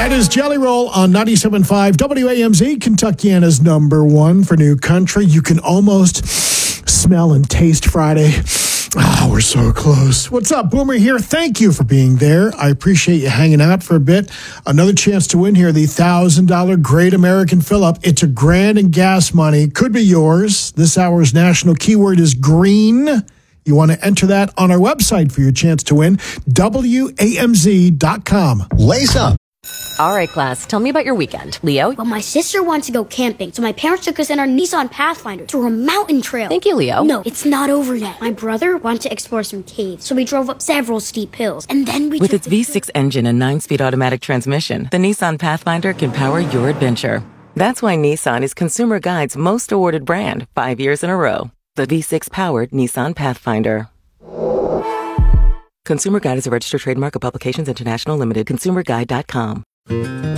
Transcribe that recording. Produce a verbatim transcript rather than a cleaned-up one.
That is Jelly Roll on ninety-seven point five W A M Z, Kentuckiana's number one for new country. You can almost smell and taste Friday. Oh, we're so close. What's up, Boomer here? Thank you for being there. I appreciate you hanging out for a bit. Another chance to win here, the one thousand dollars Great American Fill-Up. It's a grand in gas money. Could be yours. This hour's national keyword is green. You want to enter that on our website for your chance to win, W A M Z dot com. Lace up. All right, class, tell me about your weekend. Leo? Well, my sister wanted to go camping, so my parents took us in our Nissan Pathfinder through a mountain trail. Thank you, Leo. No, it's not over yet. My brother wanted to explore some caves, so we drove up several steep hills, and then we With took its V six engine and nine-speed automatic transmission, the Nissan Pathfinder can power your adventure. That's why Nissan is Consumer Guide's most awarded brand, five years in a row. The V six-powered Nissan Pathfinder. Consumer Guide is a registered trademark of Publications International Limited. consumer guide dot com.